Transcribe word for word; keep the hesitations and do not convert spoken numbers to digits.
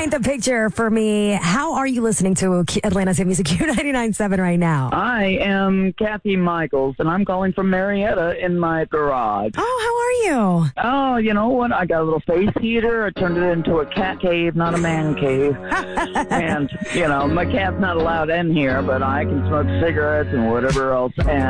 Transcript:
paint the picture for me. How are you listening to Atlanta's Hit Music Q ninety-nine point seven right now? I am Kathy Michaels, and I'm calling from Marietta in my garage. Oh, how are you? Oh, you know what? I got a little face heater. I turned it into a cat cave, not a man cave. And, you know, my cat's not allowed in here, but I can smoke cigarettes and whatever else. And